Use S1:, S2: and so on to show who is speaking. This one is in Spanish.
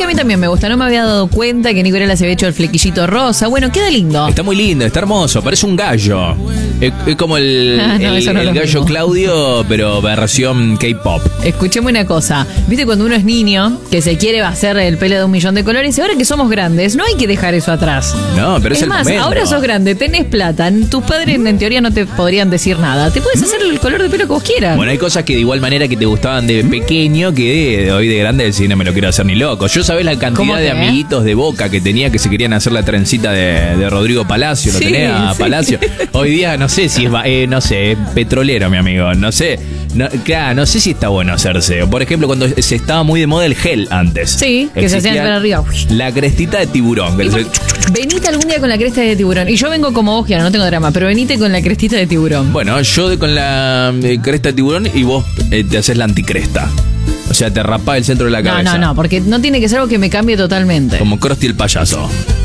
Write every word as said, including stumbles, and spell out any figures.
S1: que a mí también me gusta. No me había dado cuenta que Nico Varela se había hecho el flequillito rosa. Bueno, queda lindo.
S2: Está muy lindo, está hermoso, parece un gallo. Es, es como el,
S1: Ah, no,
S2: el,
S1: eso no
S2: el
S1: lo
S2: gallo
S1: mismo.
S2: Claudio, pero versión K-pop.
S1: Escucheme una cosa. ¿Viste cuando uno es niño, que se quiere hacer el pelo de un millón de colores? Y ahora que somos grandes, no hay que dejar eso atrás.
S2: No, pero es,
S1: Es
S2: el
S1: más,
S2: momento.
S1: ahora sos grande, tenés plata. Tus padres en teoría no te podrían decir nada. Te puedes hacer el color de pelo que vos quieras.
S2: Bueno, hay cosas que de igual manera que te gustaban de pequeño que de hoy de grande decir no me lo quiero hacer ni loco. Yo sabés la
S1: ¿Cómo
S2: cantidad de
S1: qué?
S2: amiguitos de Boca que tenía que se querían hacer la trencita de, de Rodrigo Palacio, lo
S1: Sí,
S2: tenía a
S1: sí.
S2: Palacio. Hoy día no sé si es, va- eh, no sé, es petrolero, mi amigo, no sé. No, claro, no sé si está bueno hacerse. Por ejemplo, cuando se estaba muy de moda el gel antes.
S1: Sí, que se hacían
S2: Existía
S1: para arriba.
S2: La crestita de tiburón. Que
S1: Y
S2: se-
S1: vos- Venite algún día con la cresta de tiburón. Y yo vengo como vos, Giano, no tengo drama, pero venite con la crestita de tiburón.
S2: Bueno, yo de- con la eh, cresta de tiburón y vos eh, te haces la anticresta. O sea, te rapás el centro de la
S1: No,
S2: cabeza.
S1: no, no, porque no tiene que ser algo que me cambie totalmente.
S2: Como Krusty el payaso.